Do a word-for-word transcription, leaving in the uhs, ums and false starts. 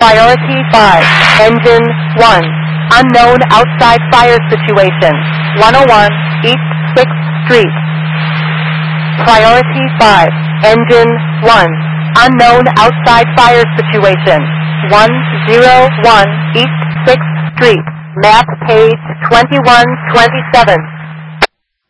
Priority five, Engine one. Unknown outside fire situation. one oh one East sixth Street. Priority five, Engine one. Unknown outside fire situation. one oh one East sixth Street. Map page twenty-one twenty-seven.